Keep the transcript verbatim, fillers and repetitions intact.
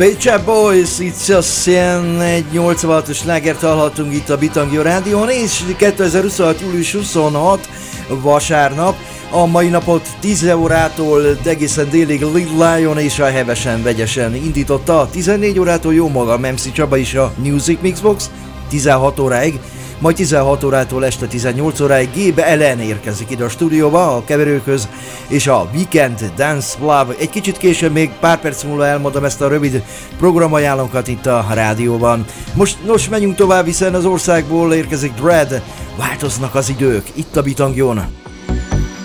Page Boys, itt az ilyen egy nyolcvanhatos slágert hallhatunk itt a Bitangio Rádión, és kétezer-huszonhat. július huszonhatodika vasárnap, a mai napot tíz órától egészen délig Lil Lion és a hevesen, vegyesen indította, tizennégy órától jó magam, em cé Csaba is a Music Mixbox, tizenhat óráig, majd tizenhat órától este tizennyolc óráig Gabe Ellen érkezik ide a stúdióba a keverőkhöz, és a Weekend Dance Club. Egy kicsit később, még pár perc múlva elmondom ezt a rövid programajánlónkat itt a rádióban. Most, most menjünk tovább, hiszen az országból érkezik Dread, változnak az idők, itt a Bitangión.